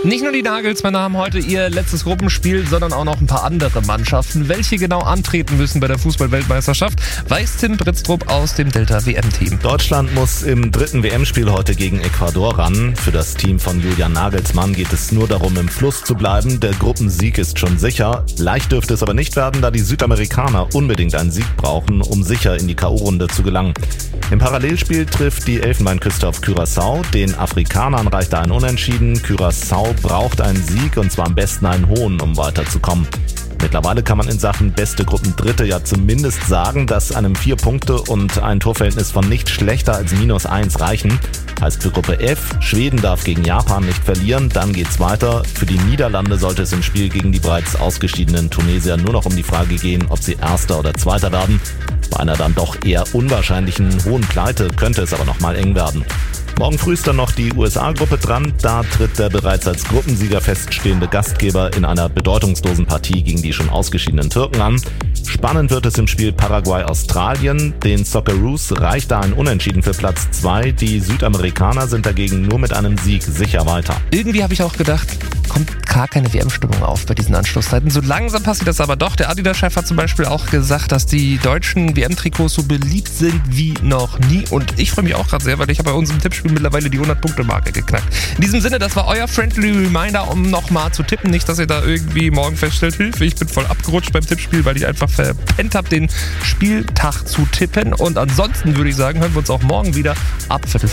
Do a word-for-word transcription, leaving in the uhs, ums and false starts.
Nicht nur die Nagelsmänner haben heute ihr letztes Gruppenspiel, sondern auch noch ein paar andere Mannschaften. Welche genau antreten müssen bei der Fußball-Weltmeisterschaft, weiß Tim Britztrup aus dem Delta-W M-Team. Deutschland muss im dritten W M-Spiel heute gegen Ecuador ran. Für das Team von Julian Nagelsmann geht es nur darum, im Fluss zu bleiben. Der Gruppensieg ist schon sicher. Leicht dürfte es aber nicht werden, da die Südamerikaner unbedingt einen Sieg brauchen, um sicher in die K O-Runde zu gelangen. Im Parallelspiel trifft die Elfenbeinküste auf Curaçao. Den Afrikanern reicht ein Unentschieden. Curaçao braucht einen Sieg und zwar am besten einen hohen, um weiterzukommen. Mittlerweile kann man in Sachen beste Gruppendritte ja zumindest sagen, dass einem vier Punkte und ein Torverhältnis von nicht schlechter als minus eins reichen. Heißt für Gruppe F, Schweden darf gegen Japan nicht verlieren, dann geht's weiter. Für die Niederlande sollte es im Spiel gegen die bereits ausgeschiedenen Tunesier nur noch um die Frage gehen, ob sie Erster oder Zweiter werden. Bei einer dann doch eher unwahrscheinlichen hohen Pleite könnte es aber nochmal eng werden. Morgen früh ist dann noch die U S A-Gruppe dran. Da tritt der bereits als Gruppensieger feststehende Gastgeber in einer bedeutungslosen Partie gegen die schon ausgeschiedenen Türken an. Spannend wird es im Spiel Paraguay-Australien. Den Socceroos reicht da ein Unentschieden für Platz zwei. Die Südamerikaner sind dagegen nur mit einem Sieg sicher weiter. Irgendwie habe ich auch gedacht, kommt gar keine W M-Stimmung auf bei diesen Anschlusszeiten. So langsam passiert das aber doch. Der Adidas-Chef hat zum Beispiel auch gesagt, dass die deutschen W M-Trikots so beliebt sind wie noch nie. Und ich freue mich auch gerade sehr, weil ich habe bei uns im Tippspiel mittlerweile die hundert-Punkte-Marke geknackt. In diesem Sinne, das war euer friendly Reminder, um nochmal zu tippen. Nicht, dass ihr da irgendwie morgen feststellt, Hilfe, ich bin voll abgerutscht beim Tippspiel, weil ich einfach verpennt habe, den Spieltag zu tippen. Und ansonsten würde ich sagen, hören wir uns auch morgen wieder ab Viertel